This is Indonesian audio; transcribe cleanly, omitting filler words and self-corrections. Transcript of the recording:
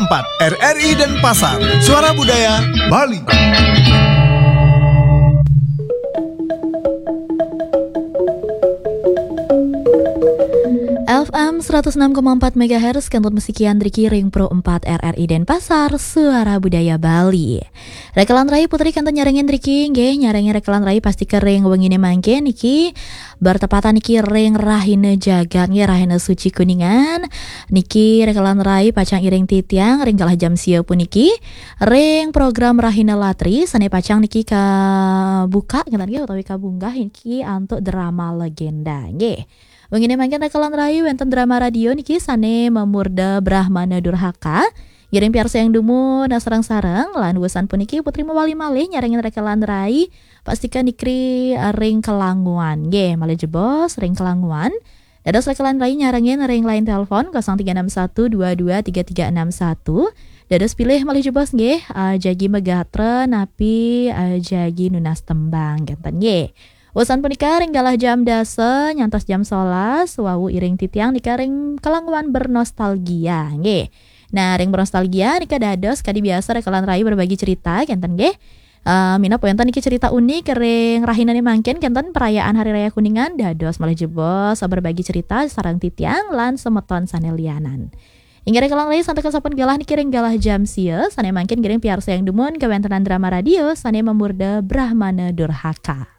RRI Denpasar, Suara Budaya Bali. FM 106,4 MHz Kentut Musikian Driki Ring Pro 4 RRI Denpasar, Suara Budaya Bali. Rekelan Rai Putri kanten nyarengin Driki nggih, nyarengin rekelan Rai pasti kering wengine mangke niki bertepatan niki ring rahine jagat nggih, rahine suci kuningan. Niki rekelan Rai pacang iring titiang ring kalah jam sieu puniki. Ring program rahine latri sane pacang niki ka buka ngeten nggih utawi kabunggah niki antuk drama legenda nggih. Wengine mangken rekelan rayu wonten drama radio niki sane Memurda Brahmana Durhaka. Giring piarsa yang dumun sareng-sareng lan wesan puniki Putri mewali malih nyarengin rekelan rai pastikan dikri ring kelanguan nggih malih jebos ring kelanguan. Dados rekelan rai nyarengin ring line telepon 0361223361. Dados pilih malih jebos nggih jagi megatren napi jagi nunas tembang genten nggih. Usan punika ring galah jam dase nyantos jam 11 wawu iring titiang nika ring kelanguan bernostalgia nggih. Nah, ring bernostalgia nika dados kadi biasa rekelan rayu berbagi cerita kenten nggih. Mina poenten niki cerita unik ring rahinane mangken kenten perayaan Hari Raya Kuningan dados malih jebos berbagi cerita sareng titiang lan semeton sanelianan. Hingga rekelan rayu santai sampun galah niki ring galah jam sieu sane mangken giring piarsa yang dumun kawontenan drama radio sane Memurda Brahmana Durhaka.